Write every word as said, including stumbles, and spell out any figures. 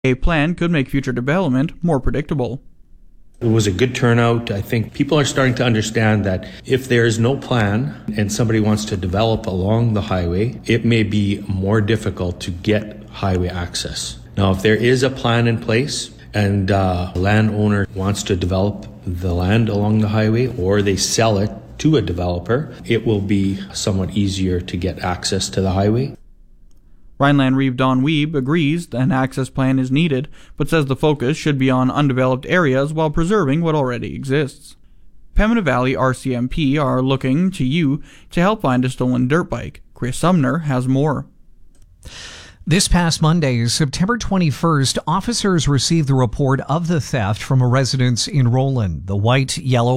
A plan could make future development more predictable. It was a good turnout. I think people are starting to understand that if there is no plan and somebody wants to develop along the highway, it may be more difficult to get highway access. Now, if there is a plan in place and a landowner wants to develop the land along the highway, or they sell it to a developer, it will be somewhat easier to get access to the highway. Rhineland Reeve Don Weeb agrees an access plan is needed, but says the focus should be on undeveloped areas while preserving what already exists. Pembina Valley R C M P are looking to you to help find a stolen dirt bike. Chris Sumner has more. This past Monday, September twenty-first, officers received the report of the theft from a residence in Roland. The white, yellow,